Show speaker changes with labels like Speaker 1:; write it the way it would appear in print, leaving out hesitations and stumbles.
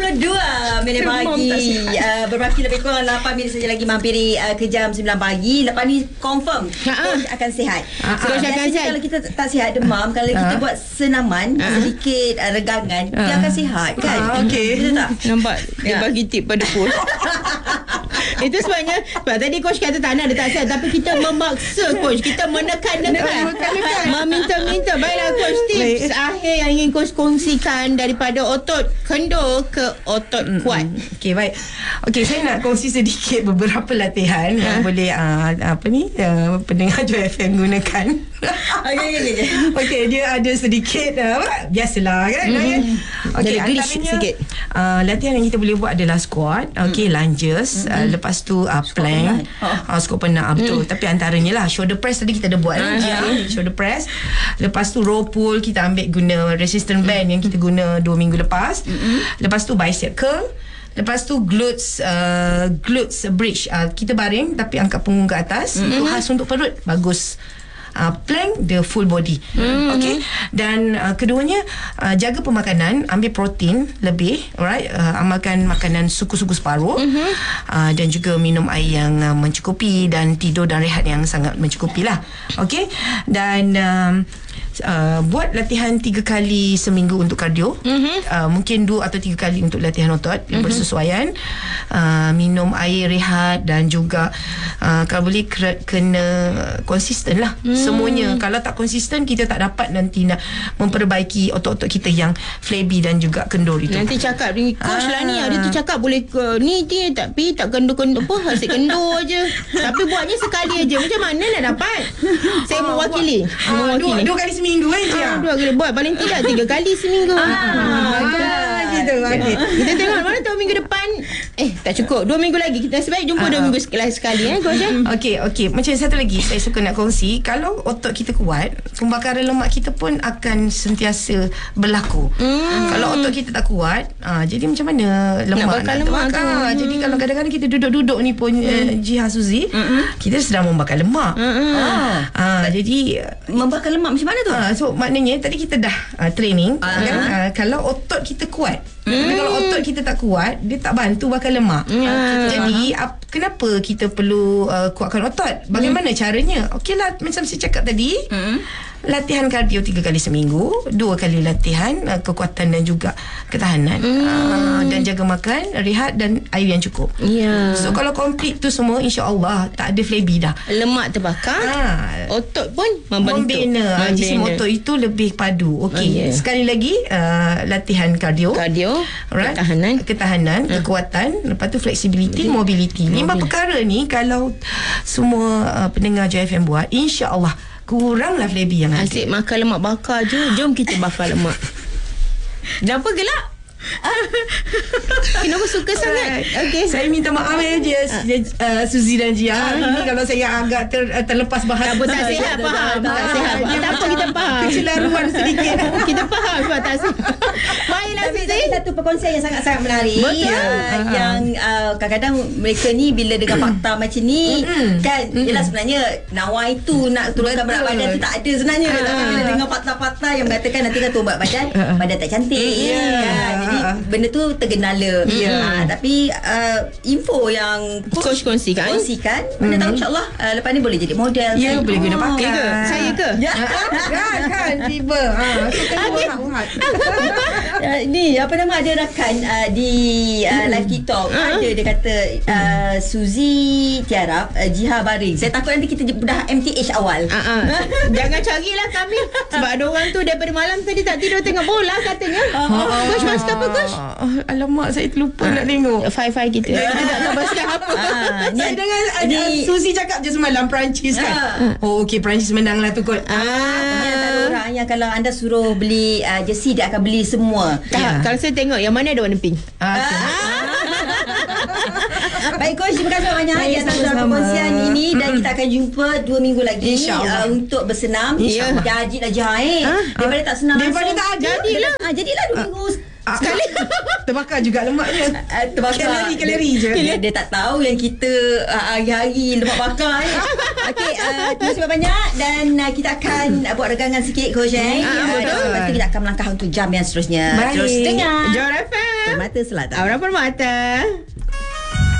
Speaker 1: 6.32 pagi. Berbaki lebih kurang 8 minit saja lagi mampiri ke jam 9 pagi. Lepas ni confirm Coach akan sihat.
Speaker 2: Coach akan sihat.
Speaker 1: Kalau kita tak sihat, demam, kalau kita buat senaman sedikit regangan, dia akan sihat kan.
Speaker 2: Okey.
Speaker 1: Betul tak?
Speaker 2: Nampak dia bagi tip pada coach. Itu sebabnya tadi coach kata tak nak, dia tak sihat, tapi kita memaksa coach, kita menekan-nekan, meminta-minta. Baiklah coach, tips akhir yang ingin coach kongsikan daripada otot kendur ke otot kuat.
Speaker 3: Okey, baik. Okey, saya nak kongsi sedikit beberapa latihan yang boleh pendengar Joy FM gunakan. Okey, dia ada sedikit biasalah kan. Okey,
Speaker 2: antaranya
Speaker 3: sikit. Latihan yang kita boleh buat adalah squat, okey, lunges, lepas tu plank, squat penat, betul. Tapi antaranya lah shoulder press tadi kita ada buat shoulder press. Lepas tu row pull kita ambil guna resistance band yang kita guna 2 minggu lepas. Lepas tu bicep curl. Lepas tu glutes bridge, kita baring tapi angkat punggung ke atas. Itu khas untuk perut, bagus. Plank the full body. Okay. Dan keduanya jaga pemakanan, ambil protein lebih, alright, amalkan makanan suku-suku separuh, dan juga minum air yang mencukupi dan tidur dan rehat yang sangat mencukupi lah. Okay. Dan buat latihan 3 kali seminggu untuk kardio, mungkin 2 atau 3 kali untuk latihan otot yang bersesuaian. Minum air, rehat, dan juga kalau boleh kena konsisten lah semuanya. Kalau tak konsisten, kita tak dapat nanti nak memperbaiki otot-otot kita yang flabby dan juga kendur itu.
Speaker 2: Nanti cakap coach lah ni, ada tu cakap boleh ni dia, tapi tak kendur-kendur apa, asyik kendur je, tapi buatnya sekali aja. Macam mana nak dapat? Saya mewakili.
Speaker 3: 2 kali seminggu je.
Speaker 2: 2 kali buat, paling tidak 3 kali seminggu.
Speaker 3: Gitu. Okay.
Speaker 2: Kita tengok mana tahu minggu depan. Tak cukup 2 minggu lagi. Kita sebaik jumpa 2 minggu sekali coach.
Speaker 3: Okey. Macam satu lagi saya suka nak kongsi, kalau otot kita kuat, pembakaran lemak kita pun akan sentiasa berlaku. Kalau otot kita tak kuat, jadi macam mana lemak nak terbakar. Jadi kalau kadang-kadang kita duduk-duduk ni pun Jiha Suzy, kita sedang membakar lemak. Jadi
Speaker 1: Membakar lemak macam mana tu?
Speaker 3: So maknanya tadi kita dah training kan? Kalau otot kita kuat, tapi kalau otot kita tak kuat, dia tak bantu bakar lemak. Jadi kenapa kita perlu kuatkan otot? Bagaimana caranya? Okeylah, macam saya cakap tadi, latihan kardio 3 kali seminggu, 2 kali latihan kekuatan dan juga ketahanan, dan jaga makan, rehat dan air yang cukup. So kalau complete tu semua, insya-Allah tak ada flabby dah.
Speaker 2: Lemak terbakar, otot pun
Speaker 3: membina. Jisim otot itu lebih padu. Okey. Sekali lagi, latihan kardio, right? Ketahanan, kekuatan, lepas tu flexibility, mobility. 5 perkara ni kalau semua pendengar JFM buat, insya-Allah kuranglah flabby yang ada.
Speaker 2: Asyik makan lemak bakar je. Jom kita bakar lemak. Kenapa gelak? Kenapa suka sangat? Okay.
Speaker 3: Saya minta maaf je Suzy dan Jia. Ini kalau saya agak terlepas bahasa.
Speaker 2: Tak sihat, faham. Tak sihat. Tak apa, kita faham.
Speaker 3: Kecelaruan sedikit.
Speaker 2: Kita faham sebab tak sihat. Baiklah Suzy.
Speaker 1: Satu perkongsian yang sangat-sangat menarik. Yang kadang-kadang mereka ni bila dengar fakta macam ni, kan, yelah sebenarnya nawa itu nak turunkan berat badan tu tak ada sebenarnya. Tapi bila dengar fakta-fakta yang mengatakan nanti kan tumbat badan tak cantik, kan. Jadi benda tu tergenala. Tapi info yang
Speaker 2: coach kongsikan,
Speaker 1: mana tahu insyaAllah lepas ni boleh jadi model.
Speaker 3: Ya, boleh guna pakai.
Speaker 2: Saya ke?
Speaker 3: Kan tiba.
Speaker 1: Ni apa nama, ada rakan di live TikTok, ada dia kata Suzy Tiarap, Jiha Baring. Saya takut nanti kita dah MTH awal.
Speaker 2: Jangan carilah kami, sebab ada orang tu daripada malam tadi tak tidur tengok bola katanya. Coach masker apa coach?
Speaker 3: Alamak, saya terlupa nak tengok.
Speaker 2: Fi-fi kita. Kita tak tahu basikal apa.
Speaker 3: Saya dengar Suzy cakap je semalam Perancis kan. Okey, Perancis menang lah tu kot.
Speaker 1: Ada orang yang kalau anda suruh beli jersey, dia akan beli semua.
Speaker 2: Kalau saya tengok yang mana ada warna pink.
Speaker 1: Baik coach, terima kasih banyak di atas perkongsian ini, dan kita akan jumpa 2 minggu lagi untuk bersenam. Jadilah Jahir. Daripada tak senam,
Speaker 3: daripada tak ada,
Speaker 1: jadilah 2 minggu
Speaker 3: sekali. Terbakar juga lemaknya.
Speaker 1: Terbakar kalori je. Dia tak tahu yang kita hari-hari lemak bakar. Okey, terima kasih banyak, dan kita akan buat regangan sikit coach. Lepas tu kita akan melangkah untuk jam yang seterusnya.
Speaker 3: Terus
Speaker 1: dengar
Speaker 2: Joy FM.
Speaker 1: Permata Selatan.
Speaker 2: Aura Permata.